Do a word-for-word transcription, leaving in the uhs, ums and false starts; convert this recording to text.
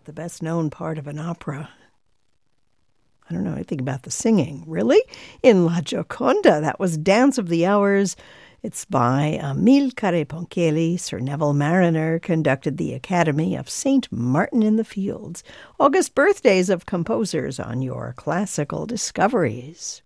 the best-known part of an opera. I don't know anything about the singing. Really? In La Gioconda, that was Dance of the Hours. It's by Amilcare Ponchielli. Sir Neville Marriner conducted the Academy of Saint Martin in the Fields. August birthdays of composers on your classical discoveries.